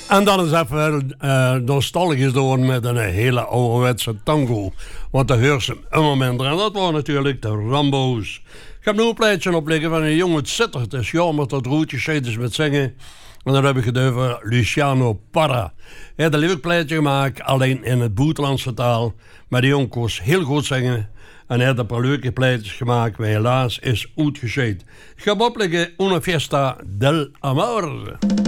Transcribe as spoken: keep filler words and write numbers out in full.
En dan is even uh, nostalgisch door met een hele ouderwetse tango. Want daar heurt ze een moment en dat waren natuurlijk de Rambo's. Ik heb nu een plaatje opleggen van een jongen Sitter. Het is jammer dat Roetje scheet is met zingen. En dan heb ik het over Luciano Parra. Hij had een leuk plaatje gemaakt, alleen in het buitenlandse taal. Maar die jongen kon heel goed zingen. En hij had een paar leuke plaatjes gemaakt, maar helaas is uitgescheid. Ik ga opleggen Una Fiesta del Amor.